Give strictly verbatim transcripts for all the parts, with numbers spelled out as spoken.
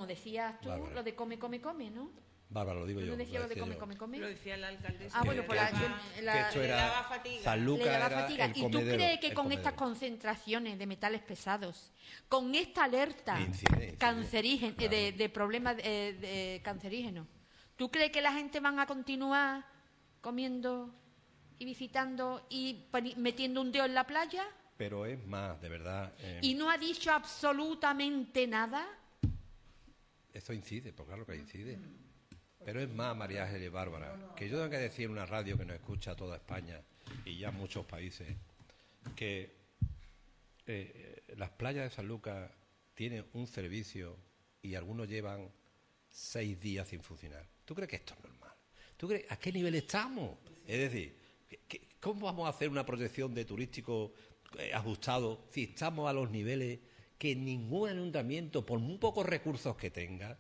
como decías tú, Bárbara. lo de come, come, come, ¿no? Bárbara, lo digo ¿No yo. decía lo de decía come, yo. come, come? Lo decía la alcaldesa. Ah, bueno, Que- pues la, que- la- que esto le era daba fatiga. San Lucas le daba era fatiga. el ¿Y tú comedero, crees que el con comedero. estas concentraciones de metales pesados, con esta alerta Incide, incide. cancerígena, Claro. de, de problemas eh, de cancerígenos, ¿tú crees que la gente van a continuar comiendo y visitando y poni- metiendo un dedo en la playa? Pero es más, de verdad. eh, ¿Y no ha dicho absolutamente nada? Esto incide, pues claro que incide. Pero es más, María Ángeles y Bárbara, que yo tengo que decir en una radio que nos escucha toda España y ya muchos países, que eh, las playas de San Lucas tienen un servicio y algunos llevan seis días sin funcionar. ¿Tú crees que esto es normal? ¿Tú crees a qué nivel estamos? Es decir, ¿qué- qué- ¿cómo vamos a hacer una proyección de turístico eh, ajustado si estamos a los niveles que ningún ayuntamiento, por muy pocos recursos que tenga,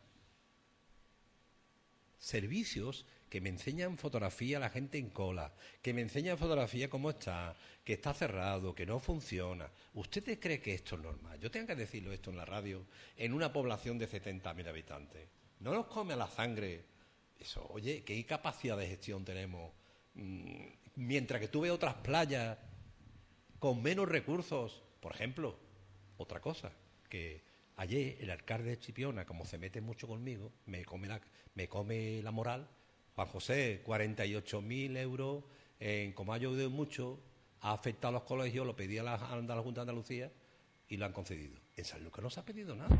servicios que me enseñan fotografía a la gente en cola, que me enseñan fotografía cómo está, que está cerrado, que no funciona? ¿Usted cree que esto es normal? Yo tengo que decirlo esto en la radio, en una población de setenta mil habitantes. No nos come a la sangre eso. Oye, ¿qué capacidad de gestión tenemos? Mm, mientras que tú ves otras playas con menos recursos, por ejemplo, otra cosa, que ayer el alcalde de Chipiona, como se mete mucho conmigo, me come la, me come la moral. Juan José, cuarenta y ocho mil euros, en, como ha llovido mucho, ha afectado a los colegios, lo pedía la, a la Junta de Andalucía y lo han concedido. En San Lucas no se ha pedido nada.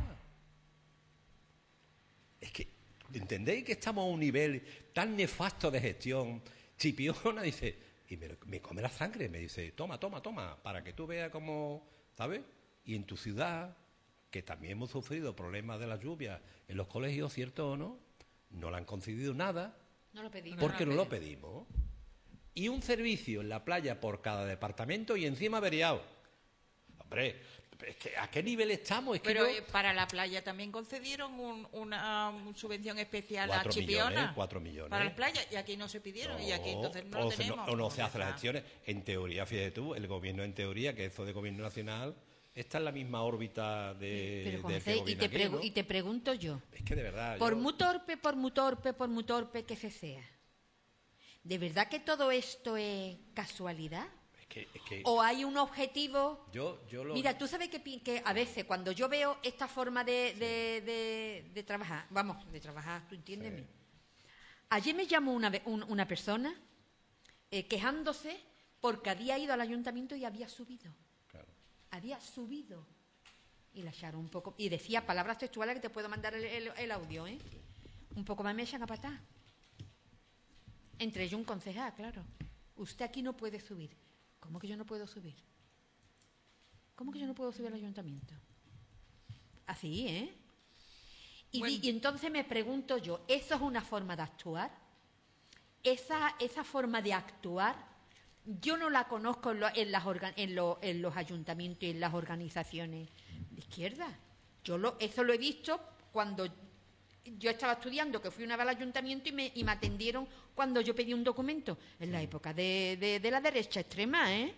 Es que, ¿entendéis que estamos a un nivel tan nefasto de gestión? Chipiona dice, y me, me come la sangre, me dice, toma, toma, toma, para que tú veas cómo, ¿sabes? Y en tu ciudad, que también hemos sufrido problemas de la lluvia en los colegios, ¿cierto o no? No le han concedido nada, No lo pedimos. porque no lo pedimos. Y un servicio en la playa por cada departamento y encima averiado. Hombre, es que ¿a qué nivel estamos? Es que Pero yo- eh, para la playa también concedieron un- una um, subvención especial Cuatro a Chipiona. millones, cuatro millones. Para las playas, y aquí no se pidieron, y aquí entonces no o lo se- tenemos. o no se Ya hacen las está. gestiones. En teoría, fíjate tú, el gobierno en teoría, que eso de gobierno nacional, está en la misma órbita de, Pero, del José, que y gobierna te, aquí, pregu- ¿no? y te pregunto yo, Es que de verdad... por yo- muy torpe, por muy torpe, por muy torpe que se sea, ¿de verdad que todo esto es casualidad? Es que, es que ¿O hay un objetivo? yo, yo lo... Mira, tú sabes que, pi- que a veces cuando yo veo esta forma de, de, de- de trabajar, vamos, de trabajar, tú entiéndeme. Sí. Ayer me llamó una, ve- un- una persona eh, quejándose porque había ido al ayuntamiento y había subido. Claro. Había subido. Y la echaron un poco. Y decía palabras textuales que te puedo mandar el, el- el audio, ¿eh? Un poco más me echan a patar. Entre ellos un concejal, claro. Usted aquí no puede subir. ¿Cómo que yo no puedo subir? ¿Cómo que yo no puedo subir al ayuntamiento? Así, ¿eh? Y, Bueno. di- y entonces me pregunto yo, ¿eso es una forma de actuar? Esa, esa forma de actuar, yo no la conozco en, lo- en las orga- en, lo- en los ayuntamientos y en las organizaciones de izquierda. Yo lo, eso lo he visto cuando yo estaba estudiando, que fui una vez al ayuntamiento y me, y me atendieron cuando yo pedí un documento, en la época de, de- de la derecha extrema, ¿eh?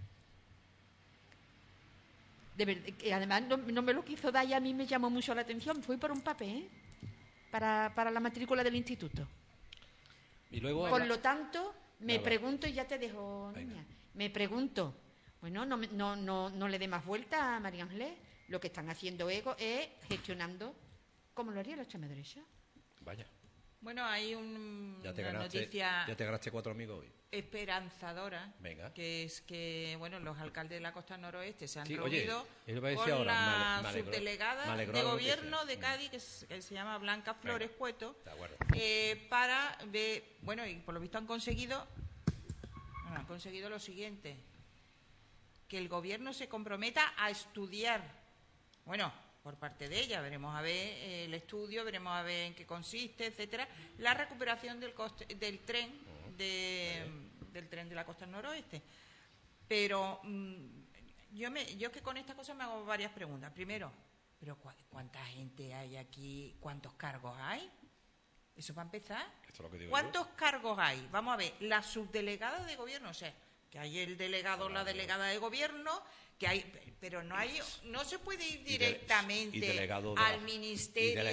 De verdad, que además no, no me lo quiso dar y a mí me llamó mucho la atención. Fui por un papel, ¿eh? para, para la matrícula del instituto. Y luego... Por lo tanto, me Nada. pregunto, y ya te dejo, Venga. niña, me pregunto, bueno, no, me- no, no, no le dé más vuelta a María Ángeles, lo que están haciendo ego es gestionando como lo haría la extrema derecha. Vaya, Bueno, hay un- ya te, una ganaste, noticia ya te ganaste cuatro amigos hoy. esperanzadora, Venga. que es que bueno, los alcaldes de la costa noroeste se han Sí, oye, reunido eso iba a decir con ahora, me ale- la me alegró- subdelegada me alegró de la gobierno noticia. de Cádiz, que, es- que se llama Blanca Flores Venga. Cueto, De acuerdo. eh, para ver, bueno, y por lo visto han conseguido, bueno, han conseguido lo siguiente, que el gobierno se comprometa a estudiar, bueno, por parte de ella, veremos a ver eh, el estudio, veremos a ver en qué consiste, etcétera, la recuperación del coste, del tren de, del tren de la costa noroeste. Pero mm, yo me, yo que con esta cosa me hago varias preguntas. Primero, pero ¿cu- ¿cuánta gente hay aquí? ¿Cuántos cargos hay? Eso para empezar. Esto es lo que digo ¿Cuántos cargos hay? Vamos a ver, la subdelegada de gobierno, o sea, que hay el delegado o la delegada de gobierno, que hay, pero no hay, no se puede ir Y de- y directamente delegado de la- al y ministerio.